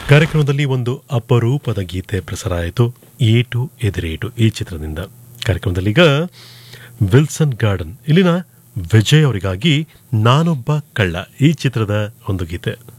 ಕಾರ್ಯಕ್ರಮದಲ್ಲಿ ಒಂದು ಅಪರೂಪದ ಗೀತೆ ಪ್ರಸಾರ ಆಯಿತು, ಏಟು ಎದುರೇಟು ಈ ಚಿತ್ರದಿಂದ. ಕಾರ್ಯಕ್ರಮದಲ್ಲಿ ಈಗ ವಿಲ್ಸನ್ ಗಾರ್ಡನ್ ಇಲ್ಲಿನ ವಿಜಯ್ ಅವರಿಗಾಗಿ ನಾನೊಬ್ಬ ಕಳ್ಳ ಈ ಚಿತ್ರದ ಒಂದು ಗೀತೆ.